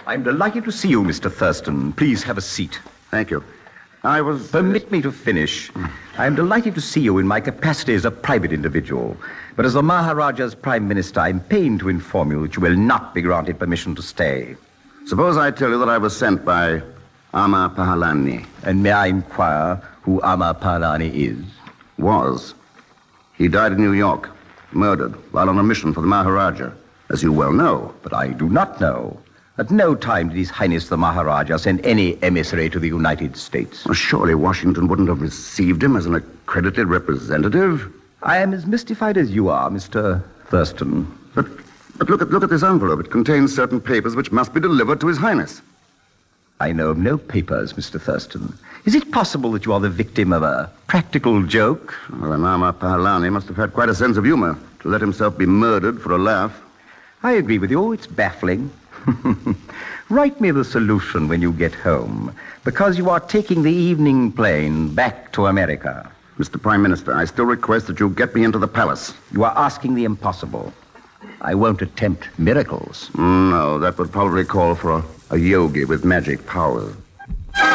I'm delighted to see you, Mr. Thurston. Please have a seat. Thank you. Permit me to finish. I am delighted to see you in my capacity as a private individual. But as the Maharaja's Prime Minister, I'm pained to inform you that you will not be granted permission to stay. Suppose I tell you that I was sent by Amar Pahalani. And may I inquire who Amar Pahalani is? Was. He died in New York, murdered, while on a mission for the Maharaja, as you well know. But I do not know. At no time did His Highness the Maharaja send any emissary to the United States. Well, surely Washington wouldn't have received him as an accredited representative. I am as mystified as you are, Mr. Thurston. But look at this envelope. It contains certain papers which must be delivered to His Highness. I know of no papers, Mr. Thurston. Is it possible that you are the victim of a practical joke? Well, Amar Pahalani must have had quite a sense of humor to let himself be murdered for a laugh. I agree with you. It's baffling. Write me the solution when you get home, because you are taking the evening plane back to America. Mr. Prime Minister, I still request that you get me into the palace. You are asking the impossible. I won't attempt miracles. No, that would probably call for a yogi with magic powers.